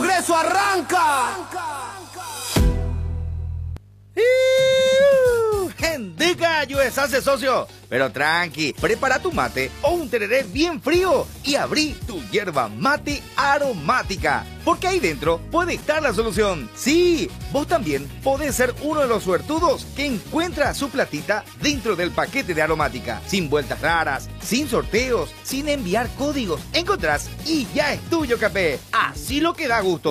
progreso arranca. ¡Indica, USA, socio! Pero tranqui, prepara tu mate o un tereré bien frío y abrí tu yerba mate aromática. Porque ahí dentro puede estar la solución. Sí, vos también podés ser uno de los suertudos que encuentra su platita dentro del paquete de aromática. Sin vueltas raras, sin sorteos, sin enviar códigos. Encontrás y ya es tuyo, capé. Así lo que da gusto.